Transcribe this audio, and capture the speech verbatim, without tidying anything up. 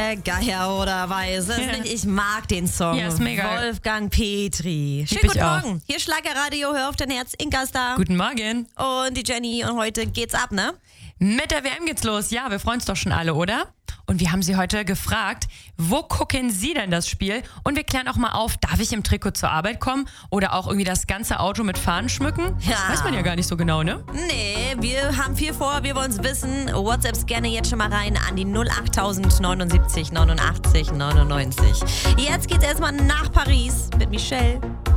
der Geier oder weiß es Ja. nicht. Ich mag den Song. Ja, ist mega. Wolfgang Petri. Schönen ich guten auch. Morgen. Hier Schlagerradio, hör auf dein Herz. Inka ist da. Guten Morgen. Und die Jenny. Und heute geht's ab, ne? Mit der W M geht's los. Ja, wir freuen uns doch schon alle, oder? Und wir haben Sie heute gefragt, wo gucken Sie denn das Spiel? Und wir klären auch mal auf, darf ich im Trikot zur Arbeit kommen? Oder auch irgendwie das ganze Auto mit Fahnen schmücken? Ja. Weiß man ja gar nicht so genau, ne? Nee, wir haben viel vor. Wir wollen es wissen. WhatsApps gerne jetzt schon mal rein an die null acht neunundsiebzig neunundachtzig neunundneunzig. Jetzt geht's erstmal nach Paris mit Michelle.